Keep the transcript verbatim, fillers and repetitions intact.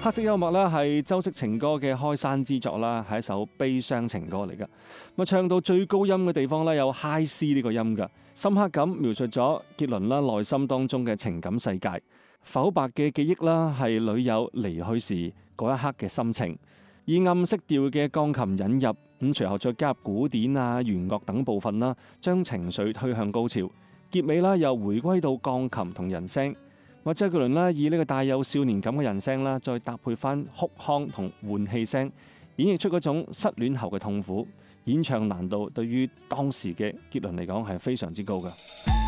黑色幽默啦，係周式情歌嘅開山之作啦，係一首悲傷情歌嚟噶。咁唱到最高音嘅地方咧，有 high C 呢個音噶，深刻咁描述咗傑倫啦內心當中嘅情感世界。剖白嘅記憶啦，係女友離去時嗰一刻嘅心情，以暗色調嘅鋼琴引入，咁隨後再加入古典啊、弦樂等部分啦，將情緒推向高潮。結尾啦，又回歸到鋼琴同人聲。或者周杰倫啦，以呢個帶有少年感嘅人聲啦，再搭配翻哭腔同換氣聲，演繹出嗰種失戀後嘅痛苦。演唱難度對於當時嘅傑倫嚟講係非常之高嘅。